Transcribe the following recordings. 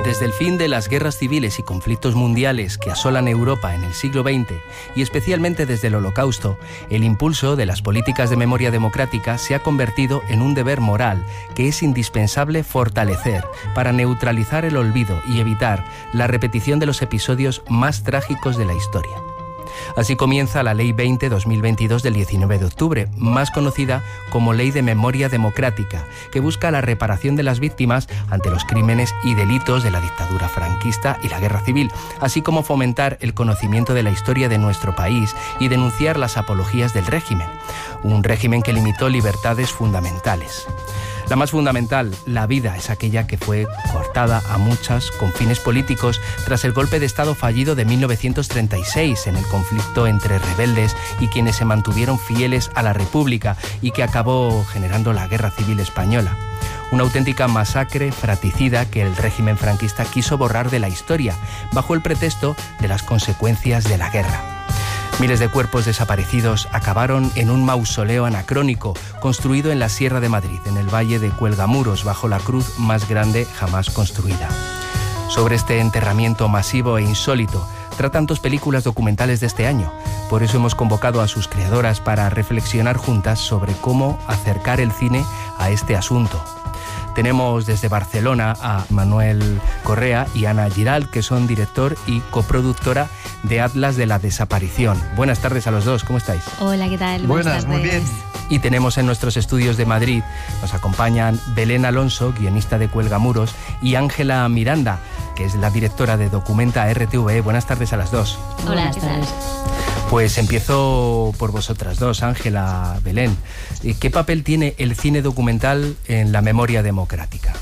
Desde el fin de las guerras civiles y conflictos mundiales que asolan Europa en el siglo XX, y especialmente desde el Holocausto, el impulso de las políticas de memoria democrática se ha convertido en un deber moral que es indispensable fortalecer para neutralizar el olvido y evitar la repetición de los episodios más trágicos de la historia. Así comienza la Ley 20/2022 del 19 de octubre, más conocida como Ley de Memoria Democrática, que busca la reparación de las víctimas ante los crímenes y delitos de la dictadura franquista y la guerra civil, así como fomentar el conocimiento de la historia de nuestro país y denunciar las apologías del régimen, un régimen que limitó libertades fundamentales. La más fundamental, la vida, es aquella que fue cortada a muchas con fines políticos tras el golpe de Estado fallido de 1936 en el conflicto entre rebeldes y quienes se mantuvieron fieles a la República y que acabó generando la Guerra Civil Española. Una auténtica masacre fratricida que el régimen franquista quiso borrar de la historia bajo el pretexto de las consecuencias de la guerra. Miles de cuerpos desaparecidos acabaron en un mausoleo anacrónico construido en la Sierra de Madrid, en el Valle de Cuelgamuros, bajo la cruz más grande jamás construida. Sobre este enterramiento masivo e insólito tratan dos películas documentales de este año. Por eso hemos convocado a sus creadoras para reflexionar juntas sobre cómo acercar el cine a este asunto. Tenemos desde Barcelona a Manuel Correa y Ana Giralt, que son director y coproductora de Atlas de la Desaparición. Buenas tardes a los dos, ¿cómo estáis? Hola, ¿qué tal? Buenas, muy bien. Y tenemos en nuestros estudios de Madrid, nos acompañan Belén Alonso, guionista de Cuelgamuros, y Ángela Miranda, que es la directora de Documenta RTV. Buenas tardes a las dos. Hola, ¿qué tal? Pues empiezo por vosotras dos, Ángela, Belén. ¿Qué papel tiene el cine documental en la memoria democrática?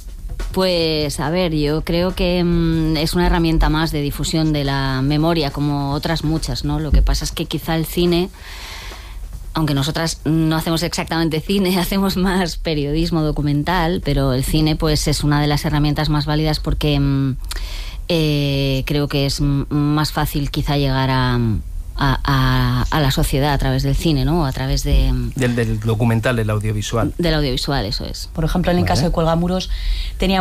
Pues a ver, yo creo que es una herramienta más de difusión de la memoria, como otras muchas, ¿no? Lo que pasa es que quizá el cine, aunque nosotras no hacemos exactamente cine, hacemos más periodismo documental, pero el cine pues es una de las herramientas más válidas porque creo que es más fácil quizá llegar a la sociedad a través del cine, ¿no? A través del documental, del audiovisual. Del audiovisual, eso es. Por ejemplo, en el caso de Cuelgamuros tenía